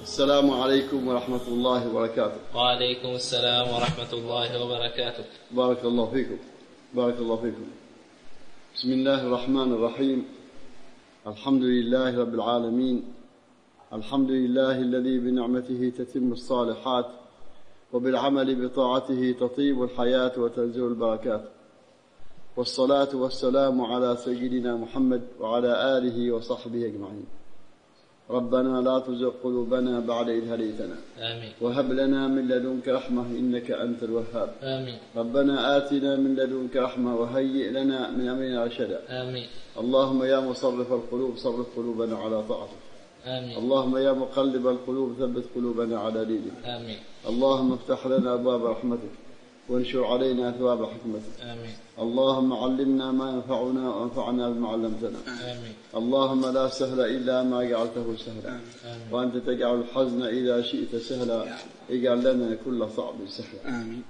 السلام عليكم ورحمة الله وبركاته. وعليكم السلام ورحمة الله وبركاته. بارك الله فيكم. بارك الله فيكم. بسم الله الرحمن الرحيم. الحمد لله رب العالمين. الحمد لله الذي بنعمته تتم الصالحات وبالعمل بطاعته تطيب الحياة وتنزل البركات، والصلاة والسلام على سيدنا محمد وعلى آله وصحبه أجمعين. ربنا لا تزغ قلوبنا بعد إذ هديتنا، آمين. وهب لنا من لدنك رحمة إنك أنت الوهاب، آمين. ربنا آتنا من لدنك رحمة وهيئ لنا من أمرنا رشدا، آمين. اللهم يا مصرف القلوب صرف قلوبنا على طاعتك، آمين. اللهم يا مقلب القلوب ثبت قلوبنا على دينك، آمين. اللهم افتح لنا أبواب رحمتك وانشر علينا ثواب حكمتك، آمين. اللهم علمنا ما ينفعنا وانفعنا بما علمتنا، آمين. اللهم لا سهل إلا ما جعلته سهلا، آمين. وأنت تجعل الحزن إذا شئت سهلا، اجعل لنا كل صعب سهلا. آمين.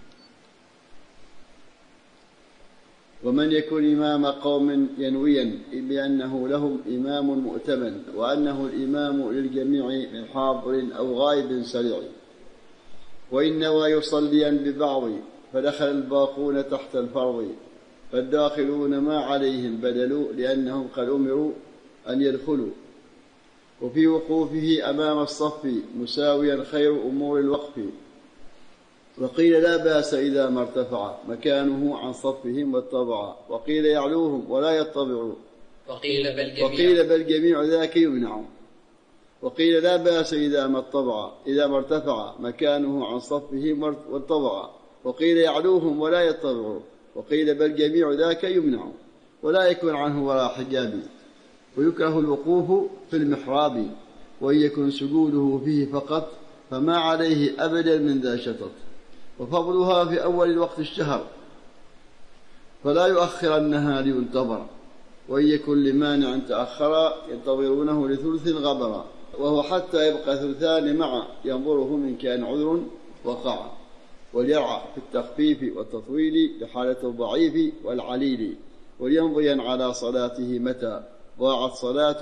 ومن يكن إمام قوم ينويا بأنه لهم إمام مؤتمن، وأنه الإمام للجميع من حاضر أو غائب سريع، وإن نوى يصليا ببعض فدخل الباقون تحت الفرض، فالداخلون ما عليهم بدل لأنهم قد أمروا أن يدخلوا، وفي وقوفه أمام الصف مساويا خير أمور الوقف، وقيل لا بأس إذا ما ارتفع مكانه عن صفهم واتبع، وقيل يعلوهم ولا يتبعوا، وقيل بل جميع ذاك يمنع، وقيل لا بأس إذا ما ارتفع مكانه عن صفهم واتبع، وقيل يعلوهم ولا يتبعوا، وقيل بل جميع ذاك يمنع ولا يكون عنه ولا حجاب، ويكره الوقوف في المحراب، وإن يكن سجوده فيه فقط فما عليه أبدا من ذا شطط، وفضلها في أول الوقت الشهر فلا يؤخرنها لينتظر، وإن يكن لمانع تأخر ينتظرونه لثلث غبرا، وهو حتى يبقى ثلثان معا ينظره من كان عذر وقع، وليرعى في التخفيف والتطويل لحالة الضعيف والعليل، وليمضي على صلاته متى ضاعت صلاته